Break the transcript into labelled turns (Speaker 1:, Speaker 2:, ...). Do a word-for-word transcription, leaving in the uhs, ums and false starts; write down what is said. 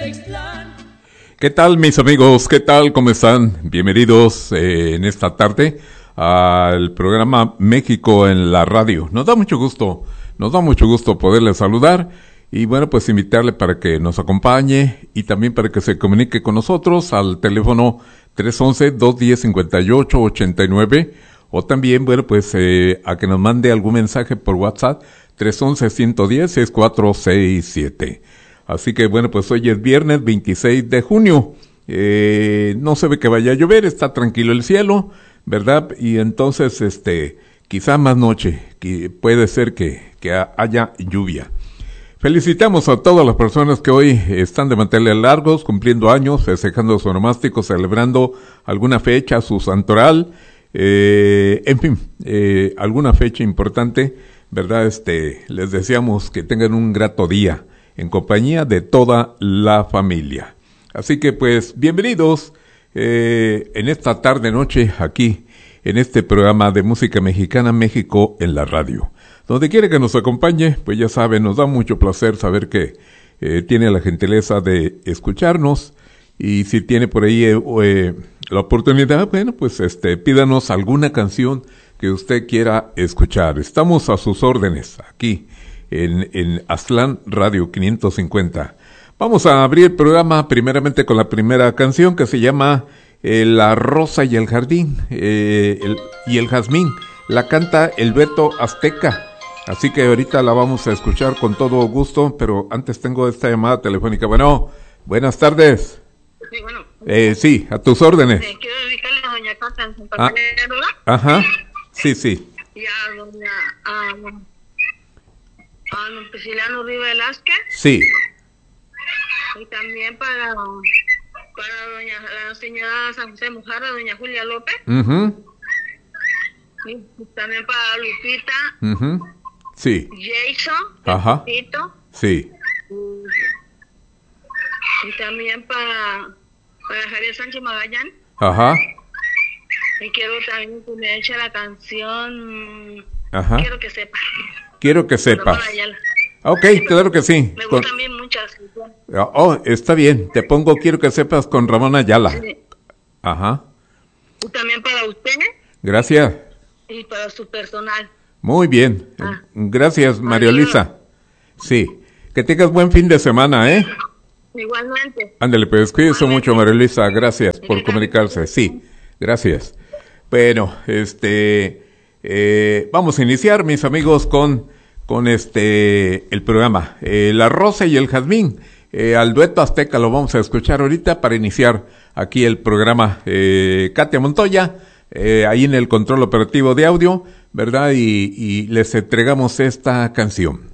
Speaker 1: ¿Qué tal, mis amigos? ¿Qué tal? ¿Cómo están? Bienvenidos eh, en esta tarde al programa México en la Radio. Nos da mucho gusto, nos da mucho gusto poderle saludar y bueno, pues invitarle para que nos acompañe y también para que se comunique con nosotros al teléfono tres once, dos diez, cincuenta y ocho ochenta y nueve o también, bueno, pues eh, a que nos mande algún mensaje por WhatsApp tres once, ciento diez, sesenta y cuatro sesenta y siete. Así que bueno, pues hoy es viernes veintiséis de junio, eh, no se ve que vaya a llover, está tranquilo el cielo, ¿verdad? Y entonces, este, quizá más noche, que puede ser que, que haya lluvia. Felicitamos a todas las personas que hoy están de manteles largos, cumpliendo años, festejando su onomástico, celebrando alguna fecha, su santoral, eh, en fin, eh, alguna fecha importante, ¿verdad? Este, les deseamos que tengan un grato día en compañía de toda la familia. Así que pues bienvenidos eh, en esta tarde noche aquí en este programa de música mexicana México en la Radio. Donde quiere que nos acompañe, pues ya saben, nos da mucho placer saber que eh, tiene la gentileza de escucharnos y si tiene por ahí eh, eh, la oportunidad, bueno, pues este pídanos alguna canción que usted quiera escuchar. Estamos a sus órdenes aquí en, en Aztlán Radio quinientos cincuenta. Vamos a abrir el programa primeramente con la primera canción que se llama eh, La Rosa y el Jardín eh, el, y el Jazmín. La canta el dueto Azteca. Así que ahorita la vamos a escuchar con todo gusto, pero antes tengo esta llamada telefónica. Bueno, buenas tardes.
Speaker 2: Sí, bueno.
Speaker 1: Eh, sí, a tus órdenes.
Speaker 2: Eh, quiero dedicarle a doña Cata en Santa
Speaker 1: Ah,
Speaker 2: María, ¿verdad?
Speaker 1: ajá, sí, sí.
Speaker 2: Y a doña... A, a don Prisciliano Uribe Velázquez.
Speaker 1: Sí.
Speaker 2: Y también para... Para doña la señora San José Mujarra, doña Julia López.
Speaker 1: Mhm.
Speaker 2: Y también para Lupita.
Speaker 1: Mhm. Sí.
Speaker 2: Jason.
Speaker 1: Ajá.
Speaker 2: Tito,
Speaker 1: Sí.
Speaker 2: y también para... Para Javier Sánchez Magallán.
Speaker 1: Ajá.
Speaker 2: Y quiero también que me eche la canción...
Speaker 1: Ajá.
Speaker 2: Quiero que sepa.
Speaker 1: Quiero que sepas. Ok, claro que sí.
Speaker 2: Me
Speaker 1: Con...
Speaker 2: gustan bien muchas.
Speaker 1: Oh, está bien. Te pongo Quiero que sepas con Ramón Ayala.
Speaker 2: Sí.
Speaker 1: Ajá.
Speaker 2: Y también para usted
Speaker 1: Gracias.
Speaker 2: y para su personal.
Speaker 1: Muy bien.
Speaker 2: Ah.
Speaker 1: Gracias, María
Speaker 2: Adiós.
Speaker 1: Luisa. Sí. Que tengas buen fin de semana, ¿eh?
Speaker 2: Igualmente.
Speaker 1: Ándale, pues cuídese
Speaker 2: Igualmente.
Speaker 1: mucho, María Luisa. Gracias por comunicarse. Sí, gracias. Bueno, este, eh, vamos a iniciar, mis amigos, con, con este, el programa. Eh, La Rosa y el Jazmín. Eh, al dueto Azteca lo vamos a escuchar ahorita para iniciar aquí el programa. Eh, Katia Montoya, eh, ahí en el control operativo de audio, ¿verdad? Y, y les entregamos esta canción.